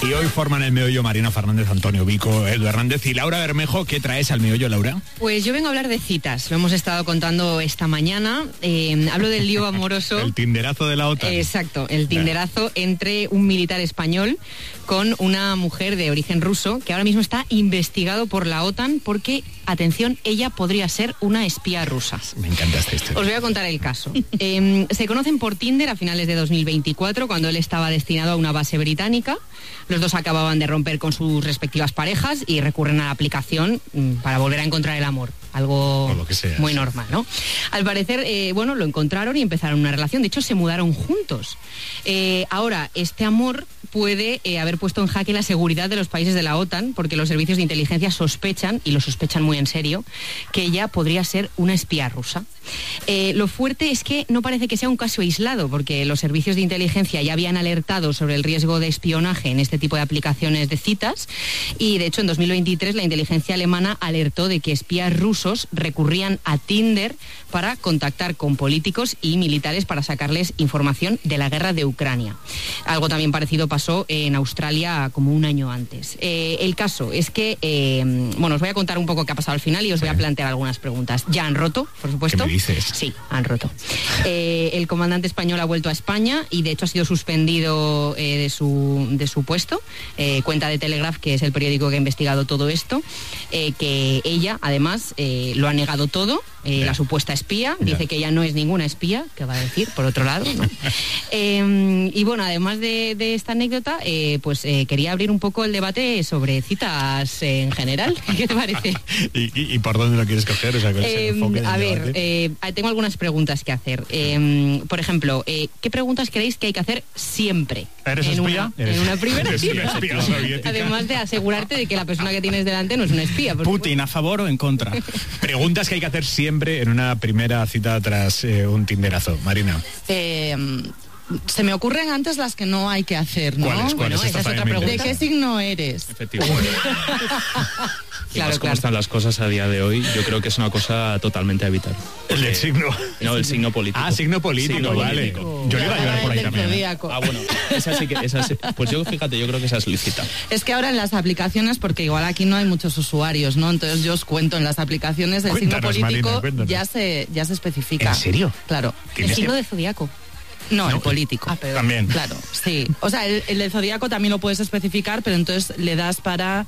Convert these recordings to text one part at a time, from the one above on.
Y hoy forman el meollo Marina Fernández, Antonio Vico, Edu Hernández y Laura Bermejo. ¿Qué traes al meollo, Laura? Pues yo vengo a hablar de citas. Lo hemos estado contando esta mañana. Hablo del lío amoroso. El tinderazo de la OTAN. Exacto, el tinderazo entre un militar español con una mujer de origen ruso que ahora mismo está investigado por la OTAN porque, atención, ella podría ser una espía rusa. Me encanta esta historia. Os voy a contar el caso. Se conocen por Tinder a finales de 2024, cuando él estaba destinado a una base británica. Los dos acababan de romper con sus respectivas parejas y recurren a la aplicación para volver a encontrar el amor. Algo lo que sea, muy sí. normal, ¿no? Al parecer, lo encontraron y empezaron una relación. De hecho, se mudaron juntos. Ahora, este amor puede haber puesto en jaque la seguridad de los países de la OTAN, porque los servicios de inteligencia sospechan, y lo sospechan muy en serio, que ella podría ser una espía rusa. Lo fuerte es que no parece que sea un caso aislado, porque los servicios de inteligencia ya habían alertado sobre el riesgo de espionaje en este tipo de aplicaciones de citas, y de hecho en 2023 la inteligencia alemana alertó de que espías rusos recurrían a Tinder para contactar con políticos y militares para sacarles información de la guerra de Ucrania. Algo también parecido pasó en Australia como un año antes. El caso es que, os voy a contar un poco qué ha pasado al final y os voy a plantear algunas preguntas. Ya han roto, por supuesto. ¿Qué me dices? Sí, han roto. El comandante español ha vuelto a España y de hecho ha sido suspendido de su puesto. Cuenta de Telegraph, que es el periódico que ha investigado todo esto, que ella, además, lo ha negado todo. La supuesta espía, dice que ella no es ninguna espía, que va a decir, por otro lado, ¿no? Y bueno, además de esta anécdota, quería abrir un poco el debate sobre citas en general. ¿Qué te parece? ¿Y por dónde lo quieres coger? O sea, ¿cuál es el enfoque del debate? Tengo algunas preguntas que hacer. Por ejemplo, ¿qué preguntas creéis que hay que hacer siempre? ¿Eres espía? En una primera cita. Espía soviética. Además de asegurarte de que la persona que tienes delante no es una espía. Putin, ¿a favor o en contra? Preguntas que hay que hacer siempre en una primera cita tras un tinderazo. Marina. Se me ocurren antes las que no hay que hacer, ¿no? ¿Cuáles? Esa es otra pregunta. ¿De qué signo eres? Efectivamente. Claro, Cómo están las cosas a día de hoy, yo creo que es una cosa totalmente a evitar. ¿El del signo? No, el signo político. Ah, signo político, vale. Yo le iba a llevar por ahí también. Zodíaco. Ah, bueno, esa sí. Pues yo creo que esa es lícita. Es que ahora en las aplicaciones, porque igual aquí no hay muchos usuarios, ¿no? Entonces yo os cuento, en las aplicaciones el signo Cuéntanos, político Marina, cuéntanos. ya se especifica. ¿En serio? Claro. El signo de zodiaco. No, el político. También. Claro, sí. O sea, el del zodíaco también lo puedes especificar, pero entonces le das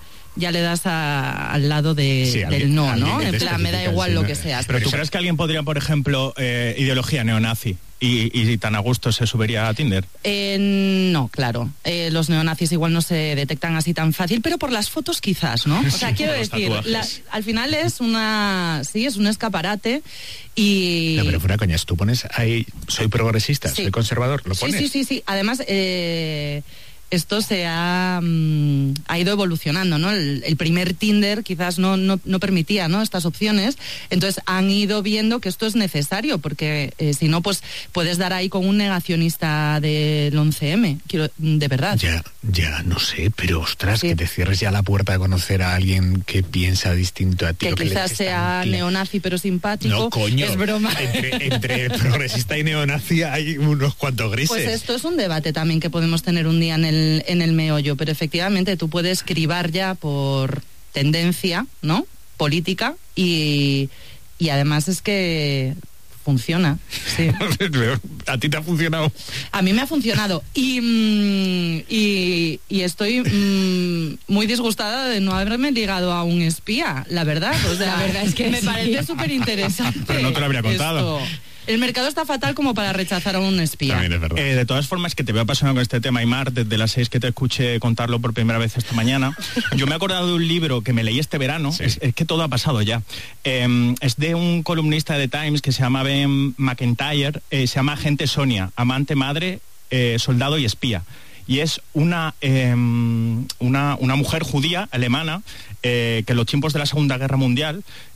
al lado del no, ¿no? En plan, me da igual lo que seas. Pero ¿tú crees que alguien podría, por ejemplo, ideología neonazi y tan a gusto se subiría a Tinder? No, claro. Los neonazis igual no se detectan así tan fácil, pero por las fotos quizás, ¿no? O sea, quiero decir, al final es un escaparate y... No, pero fuera coñas, tú pones ahí, soy progresista, Sí. soy conservador, ¿lo pones? Sí. Además, esto se ha ido evolucionando, ¿no? El primer Tinder quizás no permitía, ¿no?, estas opciones, entonces han ido viendo que esto es necesario, porque si no, pues puedes dar ahí con un negacionista del 11M, de verdad. Ya, no sé, pero ostras, Sí. que te cierres ya la puerta a conocer a alguien que piensa distinto a ti. Que o le quizás des sea tan neonazi pero simpático. No, coño. Es broma. Entre progresista y neonazi hay unos cuantos grises. Pues esto es un debate también que podemos tener un día en el meollo, pero efectivamente tú puedes cribar ya por tendencia, ¿no?, política y además es que funciona. Sí. ¿A ti te ha funcionado? A mí me ha funcionado y estoy muy disgustada de no haberme ligado a un espía, la verdad. O sea, La verdad es que me sí. parece súper interesante. Pero no te lo habría contado. El mercado está fatal como para rechazar a un espía. También es verdad. De todas formas, que te veo apasionado con este tema, Aimar, desde las 6 que te escuché contarlo por primera vez esta mañana. Yo me he acordado de un libro que me leí este verano, Sí. es que todo ha pasado ya. Es de un columnista de The Times que se llama Ben McIntyre, se llama Agente Sonia, amante, madre, soldado y espía. Y es una mujer judía, alemana, que en los tiempos de la Segunda Guerra Mundial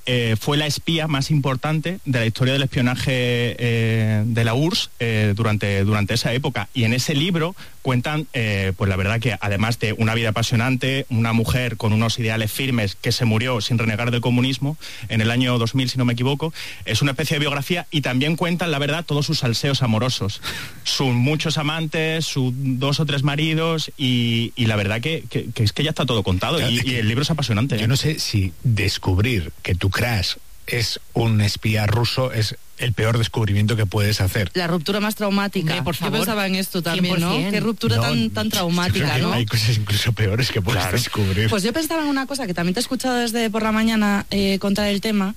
fue la espía más importante de la historia del espionaje de la URSS durante esa época. Y en ese libro cuentan, pues la verdad que además de una vida apasionante, una mujer con unos ideales firmes que se murió sin renegar del comunismo en el año 2000, si no me equivoco, es una especie de biografía, y también cuentan, la verdad, todos sus salseos amorosos. Sus muchos amantes, sus 2 o 3 maridos, y la verdad que es que ya está todo contado, y el libro es apasionante. Yo no sé si descubrir que tu crush es un espía ruso es el peor descubrimiento que puedes hacer. La ruptura más traumática. Hombre, por favor. Yo pensaba en esto también, 100%. ¿No? Qué ruptura tan traumática, ¿no? Hay cosas incluso peores que puedes descubrir. Pues yo pensaba en una cosa que también te he escuchado desde por la mañana contar el tema.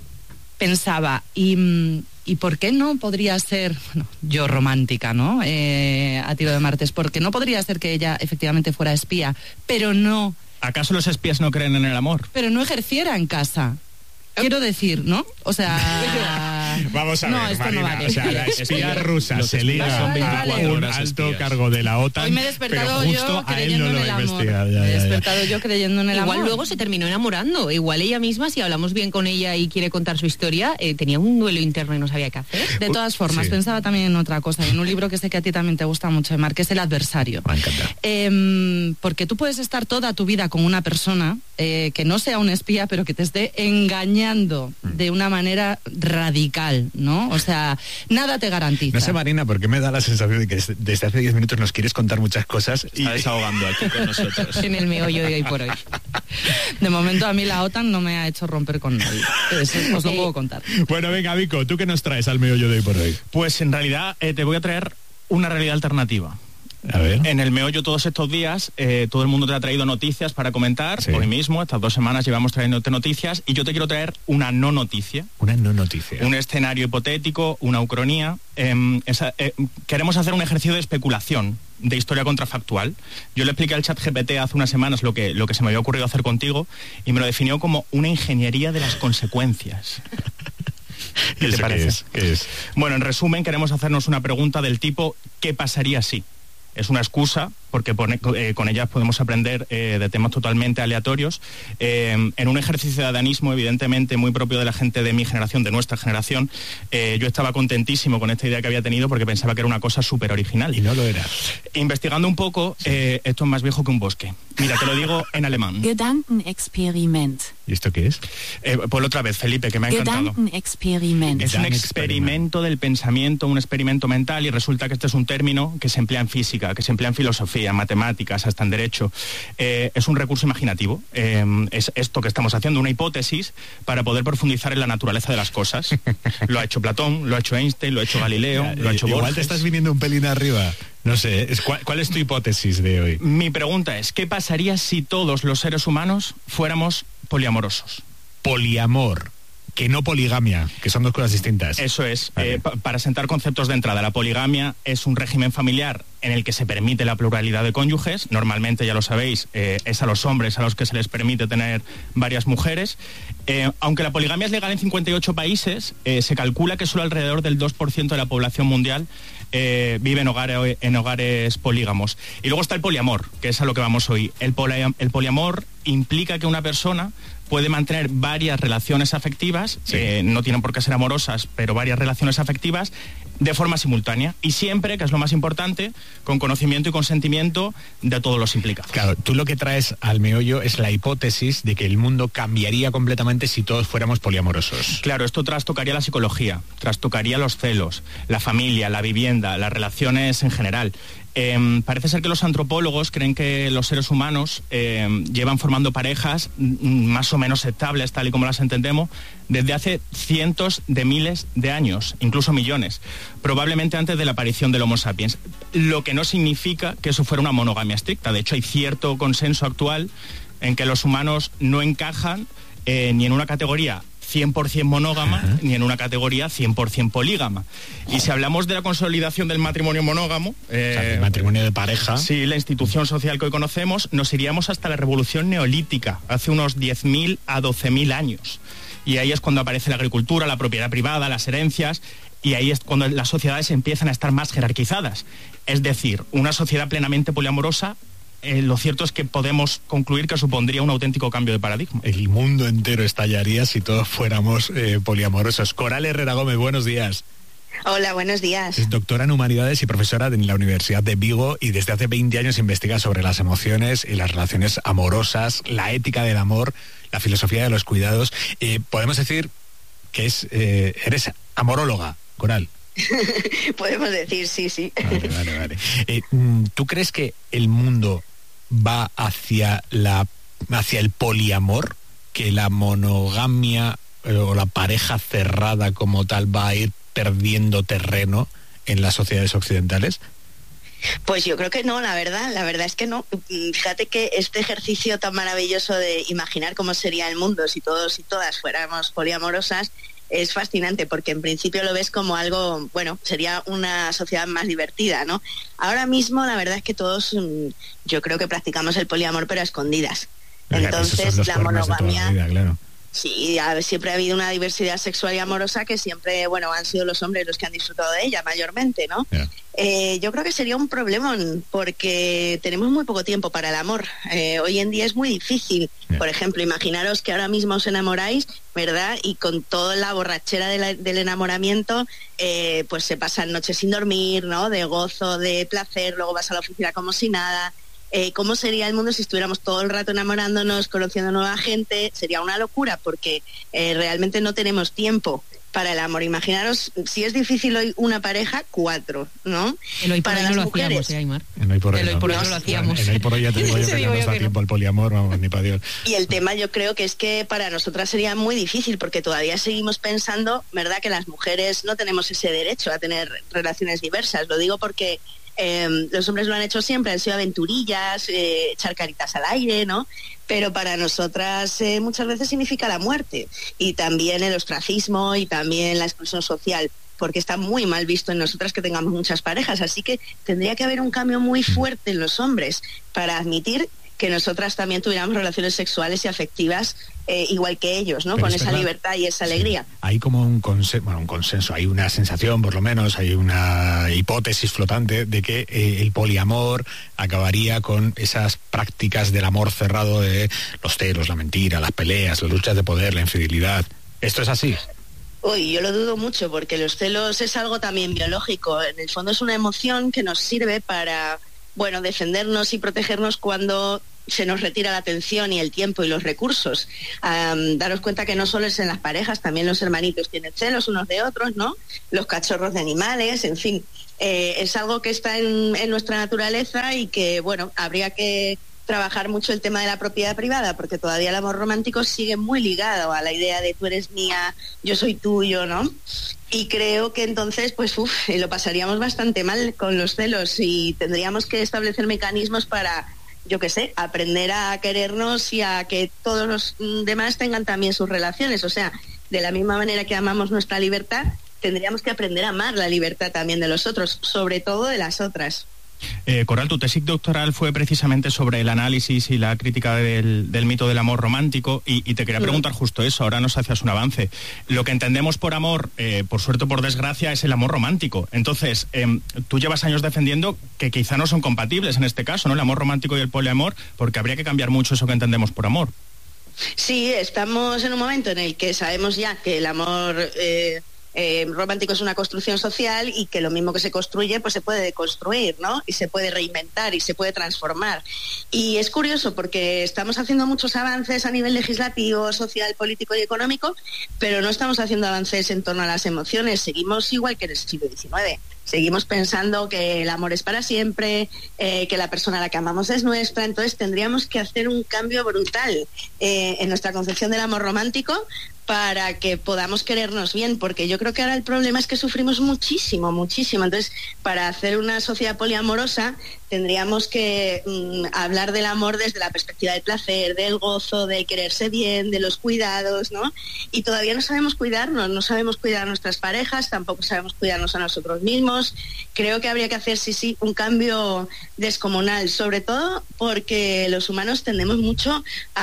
Pensaba, ¿y por qué no podría ser, bueno, yo romántica, ¿no? A tiro de martes, porque no podría ser que ella efectivamente fuera espía, pero no... ¿Acaso los espías no creen en el amor? Pero no ejerciera en casa. Quiero decir, ¿no? O sea... Vamos a ver, esto Marina, no vale. o sea, la espía rusa se liga son a 24 un horas alto espías. cargo de la OTAN, Hoy me he despertado pero justo yo a él creyendo no en lo el ha amor. investigado. Me he despertado yo creyendo en el amor. Igual luego se terminó enamorando. Igual ella misma, si hablamos bien con ella y quiere contar su historia, tenía un duelo interno y no sabía qué hacer. De todas formas, Sí. pensaba también en otra cosa, en un libro que sé que a ti también te gusta mucho, Emar, que es El adversario. Me encanta. Porque tú puedes estar toda tu vida con una persona que no sea un espía, pero que te esté engañando de una manera radical, ¿no? O sea, nada te garantiza. No sé, Marina, porque me da la sensación de que desde hace 10 minutos nos quieres contar muchas cosas Está desahogando aquí con nosotros. En el meollo de hoy por hoy. De momento a mí la OTAN no me ha hecho romper con nadie. Eso os lo puedo contar. Bueno, venga, Vico, ¿tú qué nos traes al meollo de hoy por hoy? Pues en realidad te voy a traer una realidad alternativa. A ver. En el meollo todos estos días, todo el mundo te ha traído noticias para comentar. Sí. Hoy mismo, estas 2 semanas llevamos trayéndote noticias, y yo te quiero traer una no noticia. Una no noticia. Un escenario hipotético, una ucronía. Queremos hacer un ejercicio de especulación, de historia contrafactual. Yo le expliqué al ChatGPT hace unas semanas lo que se me había ocurrido hacer contigo, y me lo definió como una ingeniería de las consecuencias. ¿Qué te parece? ¿Qué es? Bueno, en resumen, queremos hacernos una pregunta del tipo: ¿qué pasaría si? Es una excusa, porque con ellas podemos aprender de temas totalmente aleatorios. En un ejercicio de ciudadanismo, evidentemente, muy propio de la gente de mi generación, de nuestra generación, yo estaba contentísimo con esta idea que había tenido, porque pensaba que era una cosa súper original. Y no lo era. Investigando un poco, esto es más viejo que un bosque. Mira, te lo digo en alemán. Gedankenexperiment. ¿Y esto qué es? Ponlo otra vez, Felipe, que me ha encantado. Gedankenexperiment. Es un experimento del pensamiento, un experimento mental, y resulta que este es un término que se emplea en física, que se emplea en filosofía, en matemáticas, hasta en derecho. Es un recurso imaginativo. Es esto que estamos haciendo, una hipótesis para poder profundizar en la naturaleza de las cosas. Lo ha hecho Platón, lo ha hecho Einstein, lo ha hecho Galileo, lo ha hecho Igual Borges. te estás viniendo un pelín arriba. No sé, ¿cuál es tu hipótesis de hoy? Mi pregunta es: ¿qué pasaría si todos los seres humanos fuéramos poliamorosos? Poliamor, que no poligamia, que son 2 cosas distintas. Eso es. Vale. Para sentar conceptos de entrada, la poligamia es un régimen familiar en el que se permite la pluralidad de cónyuges. Normalmente, ya lo sabéis, es a los hombres a los que se les permite tener varias mujeres. Aunque la poligamia es legal en 58 países, se calcula que solo alrededor del 2% de la población mundial vive en hogares polígamos. Y luego está el poliamor, que es a lo que vamos hoy. El poliamor implica que una persona puede mantener varias relaciones afectivas, Sí. no tienen por qué ser amorosas, pero varias relaciones afectivas de forma simultánea, y siempre, que es lo más importante, con conocimiento y consentimiento de todos los implicados. Claro, tú lo que traes al meollo es la hipótesis de que el mundo cambiaría completamente si todos fuéramos poliamorosos. Claro, esto trastocaría la psicología, trastocaría los celos, la familia, la vivienda, las relaciones en general. Parece ser que los antropólogos creen que los seres humanos llevan formando parejas más o menos estables, tal y como las entendemos, desde hace cientos de miles de años, incluso millones, probablemente antes de la aparición del Homo sapiens, lo que no significa que eso fuera una monogamia estricta. De hecho, hay cierto consenso actual en que los humanos no encajan ni en una categoría 100% monógama, ni en una categoría 100% polígama. Y si hablamos de la consolidación del matrimonio monógamo, O sea, el matrimonio de pareja. sí, la institución social que hoy conocemos, nos iríamos hasta la revolución neolítica, hace unos 10.000 a 12.000 años. Y ahí es cuando aparece la agricultura, la propiedad privada, las herencias, y ahí es cuando las sociedades empiezan a estar más jerarquizadas. Es decir, una sociedad plenamente poliamorosa lo cierto es que podemos concluir que supondría un auténtico cambio de paradigma. El mundo entero estallaría si todos fuéramos poliamorosos. Coral Herrera Gómez, buenos días. Hola, buenos días. Es doctora en Humanidades y profesora en la Universidad de Vigo y desde hace 20 años investiga sobre las emociones y las relaciones amorosas, la ética del amor, la filosofía de los cuidados. Podemos decir que eres amoróloga, Coral. Podemos decir, sí. Vale. ¿Tú crees que el mundo va hacia el poliamor? ¿Que la monogamia o la pareja cerrada como tal va a ir perdiendo terreno en las sociedades occidentales? Pues yo creo que no, la verdad es que no. Fíjate que este ejercicio tan maravilloso de imaginar cómo sería el mundo si todos y todas fuéramos poliamorosas es fascinante, porque en principio lo ves como algo, bueno, sería una sociedad más divertida, ¿no? Ahora mismo la verdad es que todos, yo creo que practicamos el poliamor pero a escondidas. Entonces la monogamia... Claro. Sí, siempre ha habido una diversidad sexual y amorosa que siempre, bueno, han sido los hombres los que han disfrutado de ella mayormente, ¿no? Yeah. Yo creo que sería un problemón porque tenemos muy poco tiempo para el amor. Hoy en día es muy difícil. Yeah. Por ejemplo, imaginaros que ahora mismo os enamoráis, ¿verdad? Y con toda la borrachera del enamoramiento, pues se pasan noches sin dormir, ¿no? De gozo, de placer, luego vas a la oficina como si nada. ¿Cómo sería el mundo si estuviéramos todo el rato enamorándonos, conociendo nueva gente? Sería una locura porque realmente no tenemos tiempo para el amor. Imaginaros, si es difícil hoy una pareja, 4, ¿no? El hoy por para hoy las no lo mujeres, hacíamos, Aymar. El hoy por hoy no lo hacíamos. El hoy por hoy ya te digo yo que no nos da tiempo al poliamor, vamos, ni para Dios. Y el tema yo creo que es que para nosotras sería muy difícil porque todavía seguimos pensando, ¿verdad?, que las mujeres no tenemos ese derecho a tener relaciones diversas. Lo digo porque los hombres lo han hecho siempre, han sido aventurillas, echar caritas al aire, ¿no? Pero para nosotras muchas veces significa la muerte y también el ostracismo y también la exclusión social, porque está muy mal visto en nosotras que tengamos muchas parejas, así que tendría que haber un cambio muy fuerte en los hombres para admitir que nosotras también tuviéramos relaciones sexuales y afectivas igual que ellos, ¿no? Pero con esa libertad y esa alegría. Sí. Hay como un consenso, hay una sensación, por lo menos, hay una hipótesis flotante de que el poliamor acabaría con esas prácticas del amor cerrado de los celos, la mentira, las peleas, las luchas de poder, la infidelidad. ¿Esto es así? Uy, yo lo dudo mucho porque los celos es algo también biológico. En el fondo es una emoción que nos sirve para, bueno, defendernos y protegernos cuando se nos retira la atención y el tiempo y los recursos. Daros cuenta que no solo es en las parejas, también los hermanitos tienen celos unos de otros, ¿no? Los cachorros de animales, en fin. Es algo que está en nuestra naturaleza y que, bueno, habría que trabajar mucho el tema de la propiedad privada, porque todavía el amor romántico sigue muy ligado a la idea de tú eres mía, yo soy tuyo, ¿no? Y creo que entonces, pues, lo pasaríamos bastante mal con los celos y tendríamos que establecer mecanismos para, yo qué sé, aprender a querernos y a que todos los demás tengan también sus relaciones. O sea, de la misma manera que amamos nuestra libertad, tendríamos que aprender a amar la libertad también de los otros, sobre todo de las otras. Coral, tu tesis doctoral fue precisamente sobre el análisis y la crítica del mito del amor romántico y te quería preguntar justo eso. Ahora nos hacías un avance. Lo que entendemos por amor, por suerte o por desgracia, es el amor romántico. Entonces, tú llevas años defendiendo que quizá no son compatibles en este caso, ¿no? El amor romántico y el poliamor, porque habría que cambiar mucho eso que entendemos por amor. Sí, estamos en un momento en el que sabemos ya que el amor romántico es una construcción social y que lo mismo que se construye pues se puede deconstruir, ¿no? Y se puede reinventar y se puede transformar. Y es curioso porque estamos haciendo muchos avances a nivel legislativo, social, político y económico, pero no estamos haciendo avances en torno a las emociones. Seguimos igual que en el siglo XIX. Seguimos pensando que el amor es para siempre, que la persona a la que amamos es nuestra. Entonces tendríamos que hacer un cambio brutal en nuestra concepción del amor romántico para que podamos querernos bien, porque yo creo que ahora el problema es que sufrimos muchísimo. Entonces, para hacer una sociedad poliamorosa tendríamos que hablar del amor desde la perspectiva del placer, del gozo, de quererse bien, de los cuidados, ¿no? Y todavía no sabemos cuidarnos, no sabemos cuidar a nuestras parejas, tampoco sabemos cuidarnos a nosotros mismos. Creo que habría que hacer, sí, un cambio descomunal, sobre todo porque los humanos tendemos mucho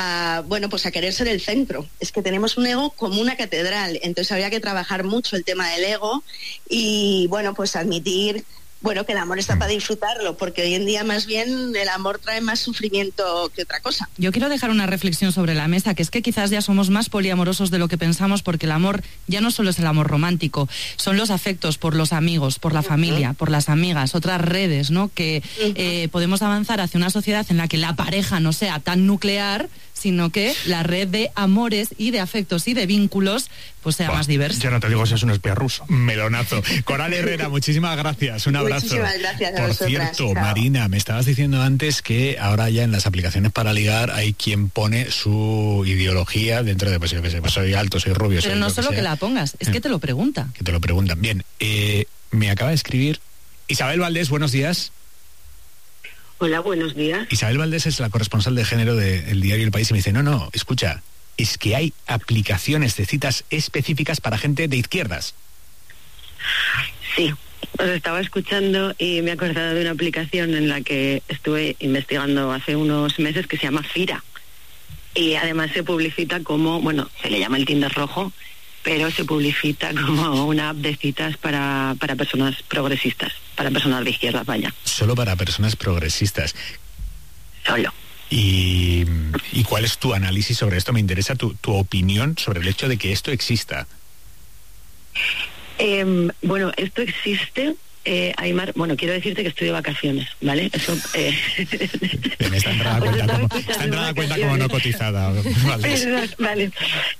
a querer ser el centro. Es que tenemos un ego como una catedral, entonces habría que trabajar mucho el tema del ego y, bueno, pues admitir bueno, que el amor está para disfrutarlo, porque hoy en día más bien el amor trae más sufrimiento que otra cosa. Yo quiero dejar una reflexión sobre la mesa, que es que quizás ya somos más poliamorosos de lo que pensamos, porque el amor ya no solo es el amor romántico, son los afectos por los amigos, por la familia, por las amigas, otras redes, ¿no? Que podemos avanzar hacia una sociedad en la que la pareja no sea tan nuclear, sino que la red de amores y de afectos y de vínculos pues sea más diversa. Yo no te digo si es un espía ruso. Melonazo. Coral Herrera, muchísimas gracias. Un abrazo. Muchísimas gracias a Por vosotras. cierto, Chao. Marina, me estabas diciendo antes que ahora ya en las aplicaciones para ligar hay quien pone su ideología dentro de, pues yo qué sé, pues soy alto, soy rubio, Pero soy no lo solo que la pongas, es que te lo pregunta. Que te lo preguntan. Bien, me acaba de escribir Isabel Valdés, buenos días. Hola, buenos días. Isabel Valdés es la corresponsal de género del diario El País y me dice, no, escucha, es que hay aplicaciones de citas específicas para gente de izquierdas. Sí, os estaba escuchando y me he acordado de una aplicación en la que estuve investigando hace unos meses que se llama Fira. Y además se publicita como, bueno, se le llama el Tinder rojo, pero se publicita como una app de citas para personas progresistas, para personas de izquierda, vaya. Solo para personas progresistas. Solo. ¿Y cuál es tu análisis sobre esto? Me interesa tu opinión sobre el hecho de que esto exista. Bueno, esto existe. Aymar, bueno, quiero decirte que estoy de vacaciones, ¿vale? Eso. Está entrada cuenta como no cotizada. Vale.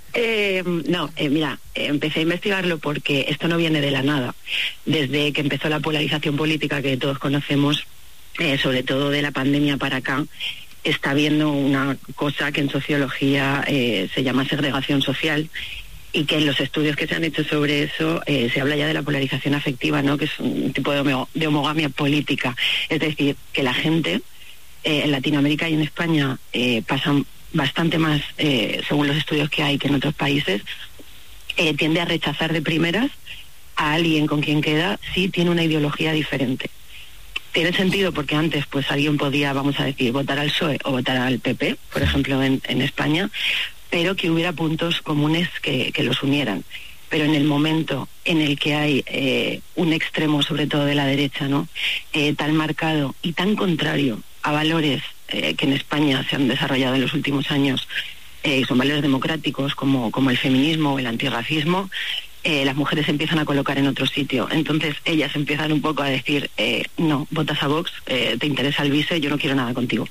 Mira, empecé a investigarlo porque esto no viene de la nada. Desde que empezó la polarización política que todos conocemos, sobre todo de la pandemia para acá, está habiendo una cosa que en sociología se llama segregación social, y que en los estudios que se han hecho sobre eso se habla ya de la polarización afectiva, ¿no? Que es un tipo de homogamia política. Es decir, que la gente en Latinoamérica y en España pasan bastante más, según los estudios que hay, que en otros países, tiende a rechazar de primeras a alguien con quien queda si tiene una ideología diferente. Tiene sentido porque antes pues alguien podía, vamos a decir, votar al PSOE o votar al PP, por ejemplo, en España, pero que hubiera puntos comunes que los unieran. Pero en el momento en el que hay un extremo, sobre todo de la derecha, ¿no? Tan marcado y tan contrario a valores que en España se han desarrollado en los últimos años, son valores democráticos como el feminismo o el antirracismo, las mujeres se empiezan a colocar en otro sitio. Entonces ellas empiezan un poco a decir, no, votas a Vox, te interesa el vice, yo no quiero nada contigo.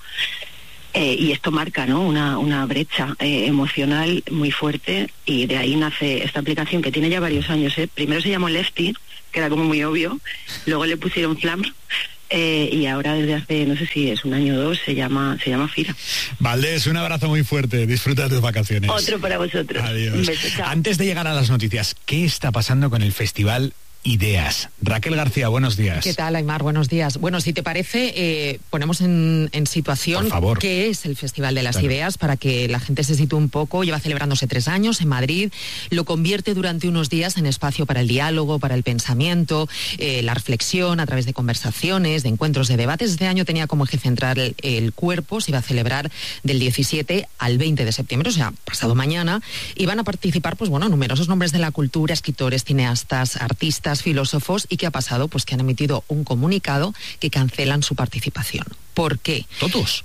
Y esto marca, ¿no? una brecha emocional muy fuerte, y de ahí nace esta aplicación que tiene ya varios años. Primero se llamó Lefty, que era como muy obvio, luego le pusieron Flamr, y ahora desde hace, no sé si es un año o dos, se llama Fira. Valdés, un abrazo muy fuerte, disfruta de tus vacaciones. Otro para vosotros. Adiós. Un beso, chao. Antes de llegar a las noticias, ¿qué está pasando con el Festival Ideas? Raquel García, buenos días. ¿Qué tal, Aymar? Buenos días. Bueno, si te parece, ponemos en situación Por favor. qué es el Festival de las Ideas, para que la gente se sitúe un poco. Lleva celebrándose 3 años en Madrid, lo convierte durante unos días en espacio para el diálogo, para el pensamiento, la reflexión a través de conversaciones, de encuentros, de debates. Este año tenía como eje central el cuerpo. Se iba a celebrar del 17 al 20 de septiembre, o sea, pasado mañana, y van a participar, pues bueno, numerosos nombres de la cultura, escritores, cineastas, artistas, filósofos. ¿Y qué ha pasado? Pues que han emitido un comunicado que cancelan su participación. ¿Por qué? ¿Todos?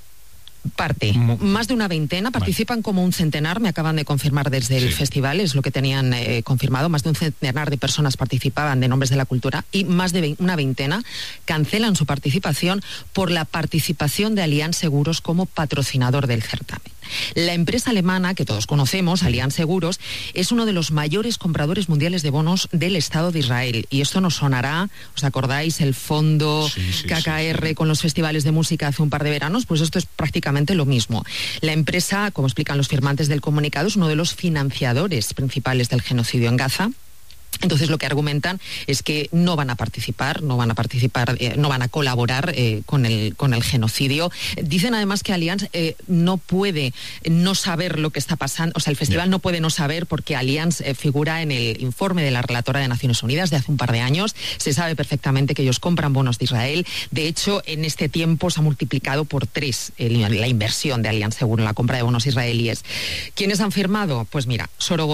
Más de una veintena, participan como un centenar, me acaban de confirmar desde el festival, es lo que tenían confirmado, más de un centenar de personas participaban de nombres de la cultura, y más de una veintena cancelan su participación por la participación de Allianz Seguros como patrocinador del certamen. La empresa alemana que todos conocemos, Allianz Seguros, es uno de los mayores compradores mundiales de bonos del Estado de Israel, y esto nos sonará, ¿os acordáis? El fondo KKR con los festivales de música hace un par de veranos, pues esto es prácticamente lo mismo. La empresa, como explican los firmantes del comunicado, es uno de los financiadores principales del genocidio en Gaza. Entonces lo que argumentan es que no van a participar, no van a colaborar con el genocidio. Dicen además que Allianz no puede no saber lo que está pasando, o sea, el festival no puede no saber, porque Allianz figura en el informe de la relatora de Naciones Unidas de hace un par de años. Se sabe perfectamente que ellos compran bonos de Israel. De hecho, en este tiempo se ha multiplicado por 3 la inversión de Allianz Seguro en la compra de bonos israelíes. ¿Quiénes han firmado? Pues mira, Sorogoyen,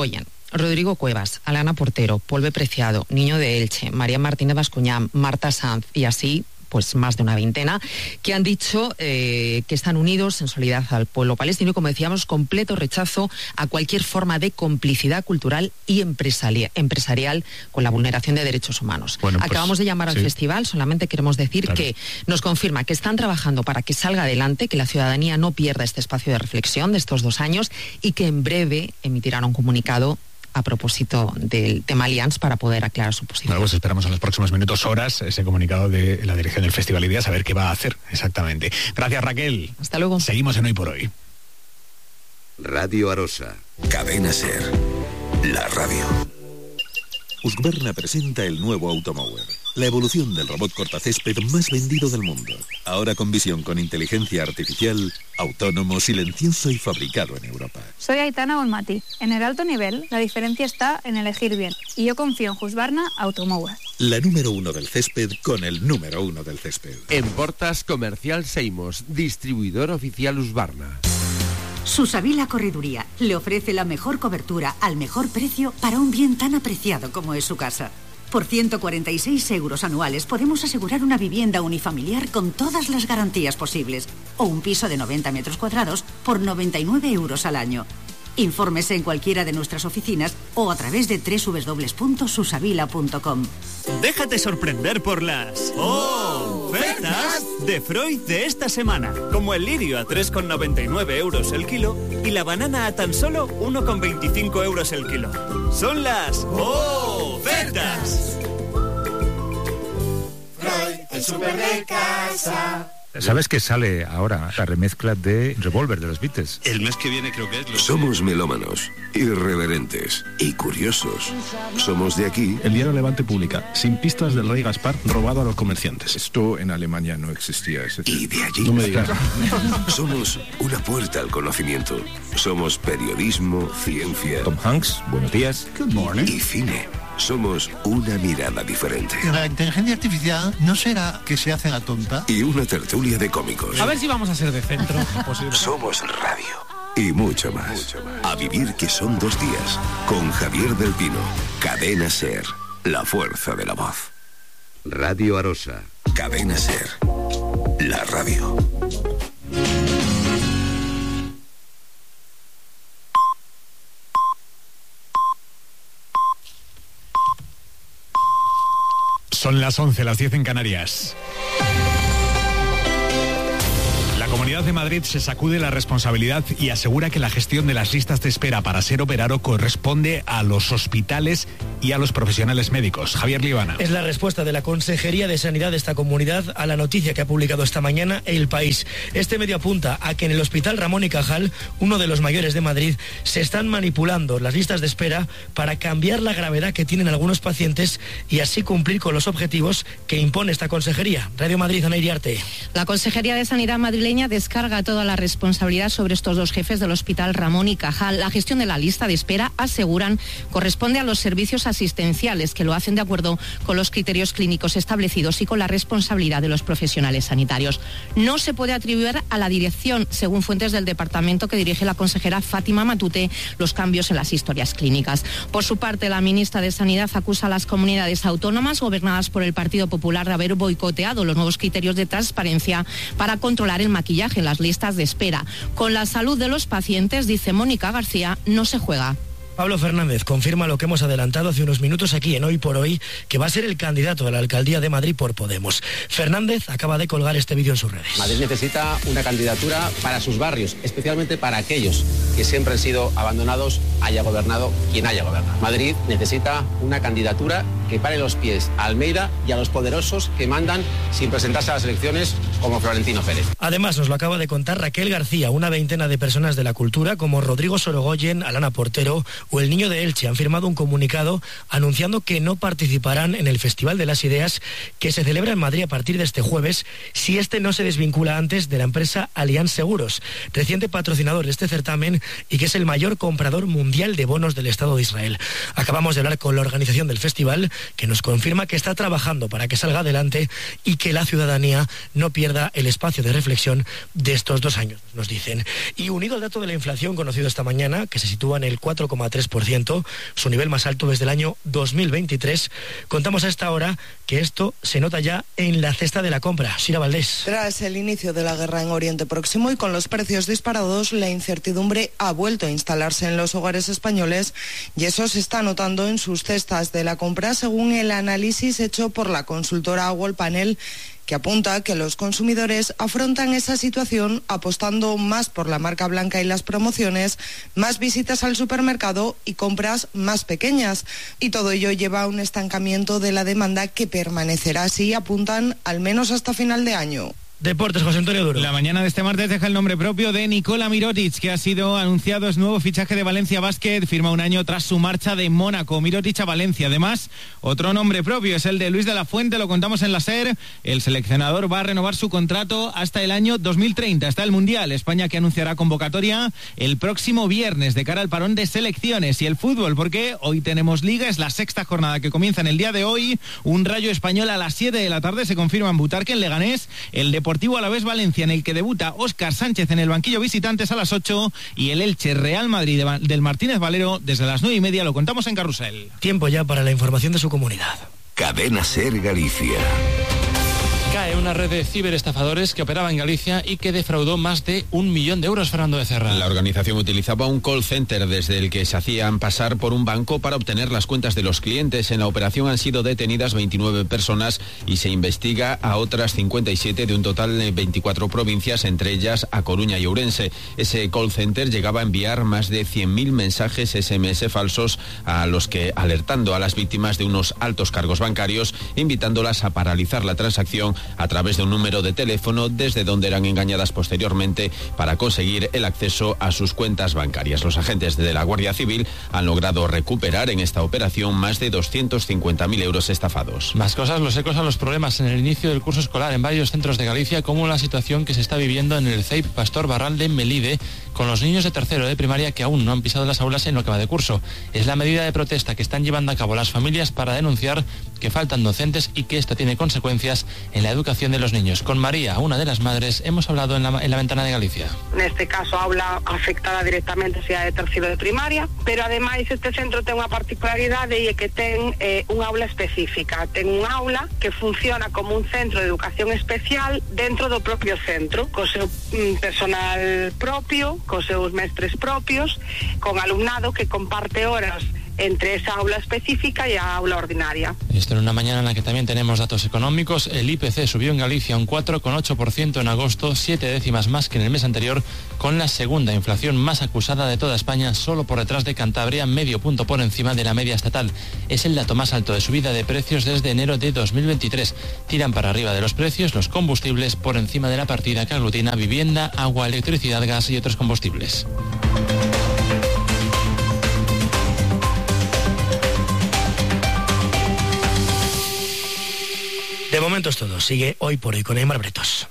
Rodrigo Cuevas, Alana Portero, Polve Preciado, Niño de Elche, María Martínez Bascuñán, Marta Sanz y así pues más de una veintena, que han dicho que están unidos en solidaridad al pueblo palestino y, como decíamos, completo rechazo a cualquier forma de complicidad cultural y empresarial con la vulneración de derechos humanos. Bueno, pues, acabamos de llamar al festival, solamente queremos decir que nos confirma que están trabajando para que salga adelante, que la ciudadanía no pierda este espacio de reflexión de estos 2 años y que en breve emitirán un comunicado a propósito del tema Allianz para poder aclarar su posición. Bueno, pues esperamos en los próximos minutos, horas, ese comunicado de la dirección del Festival Ideas, a ver qué va a hacer exactamente. Gracias, Raquel. Hasta luego. Seguimos en Hoy por Hoy. Radio Arosa. Cadena SER. La radio. Husqvarna presenta el nuevo Automower, la evolución del robot cortacésped más vendido del mundo. Ahora con visión con inteligencia artificial, autónomo, silencioso y fabricado en Europa. Soy Aitana Bonmati. En el alto nivel, la diferencia está en elegir bien. Y yo confío en Husqvarna Automower. La número 1 del césped con el número 1 del césped. En Portas Comercial Seimos, distribuidor oficial Husqvarna. Susavila Correduría le ofrece la mejor cobertura al mejor precio para un bien tan apreciado como es su casa. Por 146 euros anuales podemos asegurar una vivienda unifamiliar con todas las garantías posibles o un piso de 90 metros cuadrados por 99 euros al año. Infórmese en cualquiera de nuestras oficinas o a través de www.susavila.com. Déjate sorprender por las ofertas de Freud de esta semana, como el lirio a 3,99 euros el kilo y la banana a tan solo 1,25 euros el kilo. Son las ofertas. Freud, el súper de casa. ¿Sabes que sale ahora la remezcla de Revolver de los Beatles? El mes que viene creo que es. Somos melómanos, irreverentes y curiosos. Somos de aquí. El diario Levante publica: sin pistas del rey Gaspar robado a los comerciantes. Esto en Alemania no existía. Y de allí. No me digas. Somos una puerta al conocimiento. Somos periodismo, ciencia. Tom Hanks, buenos días. Good morning. Y cine. Somos una mirada diferente. La inteligencia artificial no será que se hace la tonta. Y una tertulia de cómicos. A ver si vamos a ser de centro. Somos radio. Y mucho más. A vivir que son 2 días. Con Javier del Pino. Cadena SER. La fuerza de la voz. Radio Arosa. Cadena SER. La radio. Son las 11, las 10 en Canarias. La Comunidad de Madrid se sacude la responsabilidad y asegura que la gestión de las listas de espera para ser operado corresponde a los hospitales y a los profesionales médicos. Javier Líbana. Es la respuesta de la Consejería de Sanidad de esta comunidad a la noticia que ha publicado esta mañana El País. Este medio apunta a que en el Hospital Ramón y Cajal, uno de los mayores de Madrid, se están manipulando las listas de espera para cambiar la gravedad que tienen algunos pacientes y así cumplir con los objetivos que impone esta consejería. Radio Madrid, Ana Iriarte. La Consejería de Sanidad madrileña descarga toda la responsabilidad sobre estos 2 jefes del Hospital Ramón y Cajal. La gestión de la lista de espera, aseguran, corresponde a los servicios asistenciales, que lo hacen de acuerdo con los criterios clínicos establecidos y con la responsabilidad de los profesionales sanitarios. No se puede atribuir a la dirección, según fuentes del departamento que dirige la consejera Fátima Matute, los cambios en las historias clínicas. Por su parte, la ministra de Sanidad acusa a las comunidades autónomas gobernadas por el Partido Popular de haber boicoteado los nuevos criterios de transparencia para controlar el maquillaje en las listas de espera. Con la salud de los pacientes, dice Mónica García, no se juega. Pablo Fernández confirma lo que hemos adelantado hace unos minutos aquí en Hoy por Hoy, que va a ser el candidato a la alcaldía de Madrid por Podemos. Fernández acaba de colgar este vídeo en sus redes. Madrid necesita una candidatura para sus barrios, especialmente para aquellos que siempre han sido abandonados, haya gobernado quien haya gobernado. Madrid necesita una candidatura que pare los pies a Almeida y a los poderosos que mandan sin presentarse a las elecciones, como Florentino Pérez. Además, nos lo acaba de contar Raquel García. Una veintena de personas de la cultura, como Rodrigo Sorogoyen, Alana Portero o el Niño de Elche, han firmado un comunicado anunciando que no participarán en el Festival de las Ideas, que se celebra en Madrid a partir de este jueves, si este no se desvincula antes de la empresa Allianz Seguros, reciente patrocinador de este certamen y que es el mayor comprador mundial de bonos del Estado de Israel. Acabamos de hablar con la organización del festival, que nos confirma que está trabajando para que salga adelante y que la ciudadanía no pierda pierda el espacio de reflexión de estos 2 años, nos dicen. Y unido al dato de la inflación conocido esta mañana, que se sitúa en el 4,3%, su nivel más alto desde el año 2023, contamos a esta hora que esto se nota ya en la cesta de la compra. Sira Valdés. Tras el inicio de la guerra en Oriente Próximo y con los precios disparados, la incertidumbre ha vuelto a instalarse en los hogares españoles y eso se está notando en sus cestas de la compra, según el análisis hecho por la consultora Wallpanel, que apunta que los consumidores afrontan esa situación apostando más por la marca blanca y las promociones, más visitas al supermercado y compras más pequeñas. Y todo ello lleva a un estancamiento de la demanda que permanecerá así, apuntan, al menos hasta final de año. Deportes, José Antonio Duro. La mañana de este martes deja el nombre propio de Nikola Mirotic, que ha sido anunciado, es nuevo fichaje de Valencia Basket, firma un año tras su marcha de Mónaco. Mirotic a Valencia. Además, otro nombre propio es el de Luis de la Fuente, lo contamos en la SER. El seleccionador va a renovar su contrato hasta el año 2030. Está el Mundial, España que anunciará convocatoria el próximo viernes de cara al parón de selecciones. Y el fútbol, porque hoy tenemos Liga, es la sexta jornada que comienza en el día de hoy. Un Rayo Español a las 7 de la tarde, se confirma en Butarque, en Leganés. El Deportivo Alavés Valencia, en el que debuta Óscar Sánchez en el banquillo visitantes a las 8, y el Elche Real Madrid del Martínez Valero desde las 9:30, lo contamos en Carrusel. Tiempo ya para la información de su comunidad. Cadena SER Galicia. Cae una red de ciberestafadores que operaba en Galicia y que defraudó más de 1 millón de euros, Fernando Becerra. La organización utilizaba un call center desde el que se hacían pasar por un banco para obtener las cuentas de los clientes. En la operación han sido detenidas 29 personas y se investiga a otras 57 de un total de 24 provincias, entre ellas A Coruña y Ourense. Ese call center llegaba a enviar más de 100.000 mensajes SMS falsos a los que, alertando a las víctimas de unos altos cargos bancarios, invitándolas a paralizar la transacción a través de un número de teléfono desde donde eran engañadas posteriormente para conseguir el acceso a sus cuentas bancarias. Los agentes de la Guardia Civil han logrado recuperar en esta operación más de 250.000 euros estafados. Más cosas, los ecos a los problemas en el inicio del curso escolar en varios centros de Galicia, como la situación que se está viviendo en el CEIP Pastor Barral de Melide, con los niños de tercero de primaria que aún no han pisado las aulas en lo que va de curso. Es la medida de protesta que están llevando a cabo las familias para denunciar que faltan docentes y que esto tiene consecuencias en la educación de los niños. Con María, una de las madres, hemos hablado en la ventana de Galicia. Neste caso, a aula afectada directamente sea de terceiro de primaria, pero ademais este centro ten unha particularidade e é que ten unha aula específica. Ten unha aula que funciona como un centro de educación especial dentro do propio centro, co seu personal propio, cos seus mestres propios, con alumnado que comparte horas entre esa aula específica y a aula ordinaria. Esto en una mañana en la que también tenemos datos económicos. El IPC subió en Galicia un 4,8% en agosto, 7 décimas más que en el mes anterior, con la segunda inflación más acusada de toda España, solo por detrás de Cantabria, medio punto por encima de la media estatal. Es el dato más alto de subida de precios desde enero de 2023. Tiran para arriba de los precios los combustibles, por encima de la partida que aglutina vivienda, agua, electricidad, gas y otros combustibles. De momento es todo. Sigue Hoy por Hoy con Aymar Bretos.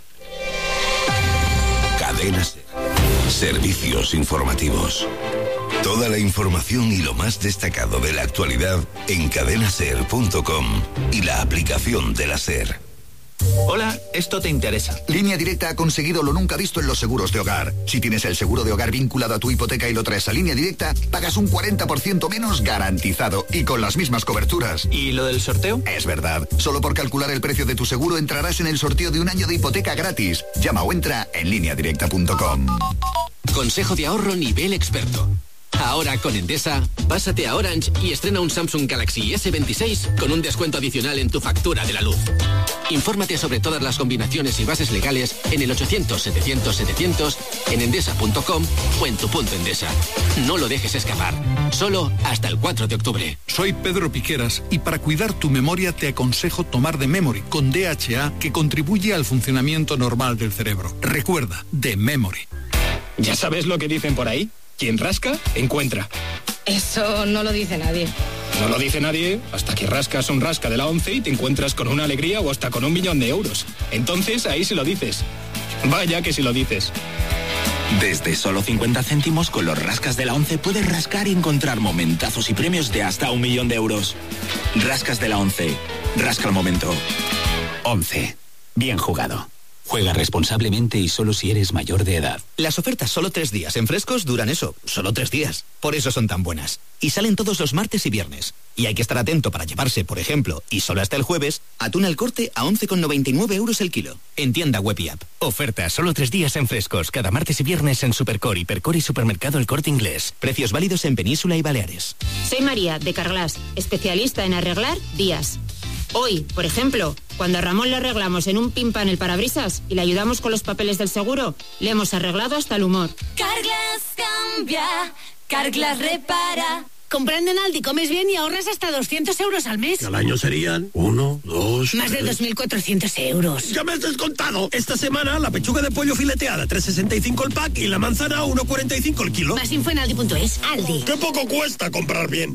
Cadena SER. Servicios informativos. Toda la información y lo más destacado de la actualidad en cadenaser.com y la aplicación de la SER. Hola, esto te interesa. Línea Directa ha conseguido lo nunca visto en los seguros de hogar. Si tienes el seguro de hogar vinculado a tu hipoteca y lo traes a Línea Directa, pagas un 40% menos garantizado y con las mismas coberturas. ¿Y lo del sorteo? Es verdad. Solo por calcular el precio de tu seguro entrarás en el sorteo de un año de hipoteca gratis. Llama o entra en lineadirecta.com. Consejo de ahorro nivel experto. Ahora con Endesa, pásate a Orange y estrena un Samsung Galaxy S26 con un descuento adicional en tu factura de la luz. Infórmate sobre todas las combinaciones y bases legales en el 800-700-700, en endesa.com o en tu punto Endesa. No lo dejes escapar. Solo hasta el 4 de octubre. Soy Pedro Piqueras y para cuidar tu memoria te aconsejo tomar The Memory con DHA, que contribuye al funcionamiento normal del cerebro. Recuerda, The Memory. ¿Ya sabes lo que dicen por ahí? Quien rasca, encuentra. Eso no lo dice nadie. No lo dice nadie hasta que rascas un rasca de la 11 y te encuentras con una alegría o hasta con 1 millón de euros. Entonces ahí sí lo dices. Vaya que sí lo dices. Desde solo 50 céntimos con los rascas de la 11 puedes rascar y encontrar momentazos y premios de hasta 1 millón de euros. Rascas de la 11. Rasca el momento. 11. Bien jugado. Juega responsablemente y solo si eres mayor de edad. Las ofertas solo 3 días en Frescos duran eso, solo 3 días. Por eso son tan buenas. Y salen todos los martes y viernes. Y hay que estar atento para llevarse, por ejemplo, y solo hasta el jueves, atún al corte a 11,99 euros el kilo. En tienda web y app. Ofertas solo 3 días en Frescos, cada martes y viernes en Supercore, Hipercore y Supermercado El Corte Inglés. Precios válidos en Península y Baleares. Soy María, de Carglass, especialista en arreglar vías. Hoy, por ejemplo, cuando a Ramón le arreglamos en un pimpa en el parabrisas y le ayudamos con los papeles del seguro, le hemos arreglado hasta el humor. Carglass cambia, Carglass repara. Comprando en Aldi comes bien y ahorras hasta 200 euros al mes. Al año serían 1, 2... Más de 2.400 euros. ¡Ya me has descontado! Esta semana la pechuga de pollo fileteada 3,65 el pack y la manzana 1,45 el kilo. Más info en Aldi.es. Aldi. ¡Qué poco cuesta comprar bien!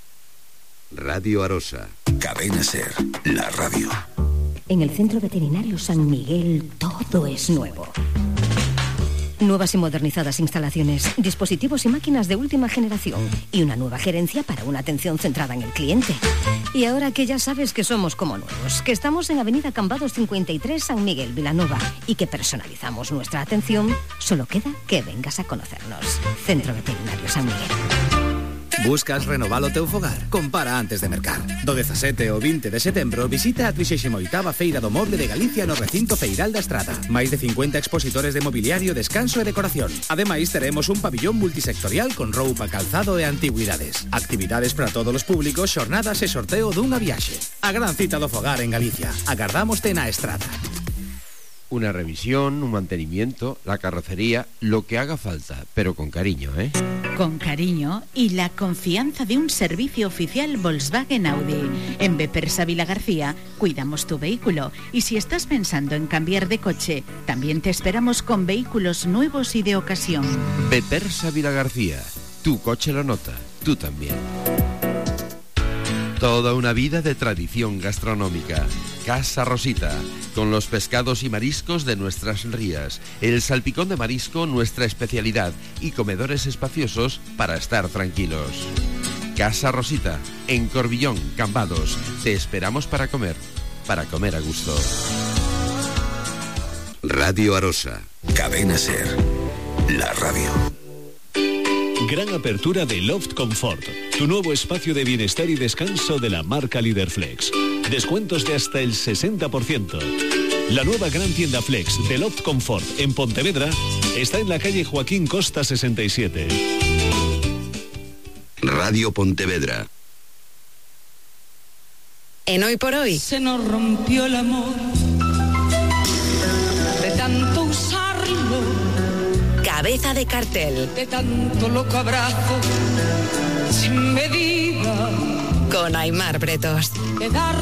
Radio Arosa. Cadena Ser, la radio. En el Centro Veterinario San Miguel todo es nuevo. Nuevas y modernizadas instalaciones, dispositivos y máquinas de última generación y una nueva gerencia para una atención centrada en el cliente. Y ahora que ya sabes que somos como nuevos, que estamos en Avenida Cambados 53 San Miguel, Vilanova y que personalizamos nuestra atención, solo queda que vengas a conocernos. Centro Veterinario San Miguel. Buscas renovar o teu fogar? Compara antes de mercar. Do 17 ao 20 de setembro visita a 38ª Feira do Moble de Galicia no recinto Feiral da Estrada. Máis de 50 expositores de mobiliario, descanso e decoración. Ademais, teremos un pabillón multisectorial con roupa, calzado e antigüidades. Actividades para todos os públicos, xornadas e sorteo dunha viaxe. A gran cita do fogar en Galicia. Agardámoste na Estrada. Una revisión, un mantenimiento, la carrocería, lo que haga falta, pero con cariño, ¿eh? Con cariño y la confianza de un servicio oficial Volkswagen Audi. En Bepersa Vila García cuidamos tu vehículo y si estás pensando en cambiar de coche, también te esperamos con vehículos nuevos y de ocasión. Bepersa Vila García, tu coche lo nota, tú también. Toda una vida de tradición gastronómica. Casa Rosita, con los pescados y mariscos de nuestras rías, el salpicón de marisco, nuestra especialidad, y comedores espaciosos para estar tranquilos. Casa Rosita, en Corbillón, Cambados. Te esperamos para comer a gusto. Radio Arosa, Cadena Ser, la radio. Gran apertura de Loft Comfort, tu nuevo espacio de bienestar y descanso de la marca Líder Flex. Descuentos de hasta el 60%. La nueva gran tienda Flex de Loft Comfort en Pontevedra está en la calle Joaquín Costa 67. Radio Pontevedra. En Hoy por Hoy. Se nos rompió el amor de tanto usarlo, Cabeza de cartel. de tanto loco abrazo sin medida, Con Aimar Bretos. de dar